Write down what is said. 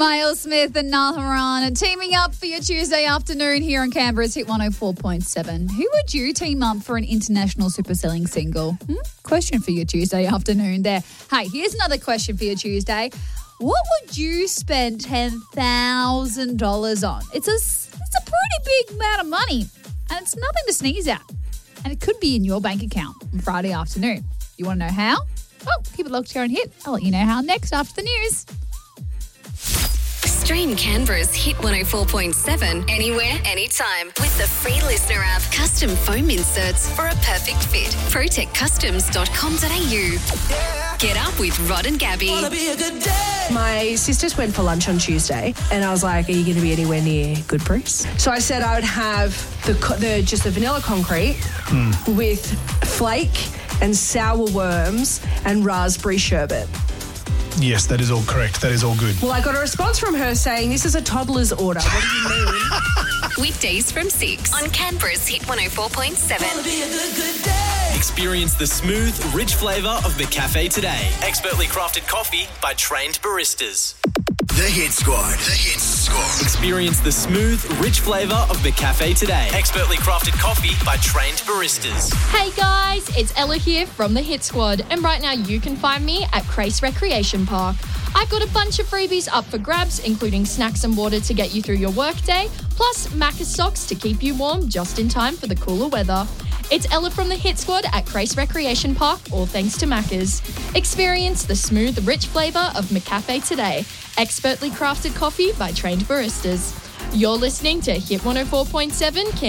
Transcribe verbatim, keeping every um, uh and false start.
Miles Smith and Natharan teaming up for your Tuesday afternoon here on Canberra's Hit one oh four point seven. Who would you team up for an international super selling single? Hmm? Question for your Tuesday afternoon there. Hey, here's another question for your Tuesday. What would you spend ten thousand dollars on? It's a, it's a pretty big amount of money, and it's nothing to sneeze at. And it could be in your bank account on Friday afternoon. You want to know how? Well, keep it locked here on Hit. I'll let you know how next after the news. Stream Canberra's Hit one oh four point seven anywhere, anytime with the free listener app. Custom foam inserts for a perfect fit. protect customs dot com dot a u. Get up with Rod and Gabby. My sisters went for lunch on Tuesday, and I was like, "Are you going to be anywhere near Good Bruce?" So I said I would have the co- the just the vanilla concrete mm. with flake and sour worms and raspberry sherbet. Yes, that is all correct. That is all good. Well, I got a response from her saying, this is a toddler's order. What do you mean? Weekdays from six on Canberra's Hit one oh four point seven. Experience the smooth, rich flavour of McCafe today. Expertly crafted coffee by trained baristas. The Hit Squad. The Hit Squad. Experience the smooth, rich flavour of McCafe today. Expertly crafted coffee by trained baristas. Hey guys, it's Ella here from the Hit Squad, and right now you can find me at Crace Recreation Park. I've got a bunch of freebies up for grabs, including snacks and water to get you through your workday, plus Macca's socks to keep you warm just in time for the cooler weather. It's Ella from the Hit Squad at Crace Recreation Park, all thanks to Macca's. Experience the smooth, rich flavour of McCafe today. Expertly crafted coffee by trained baristas. You're listening to Hit one oh four point seven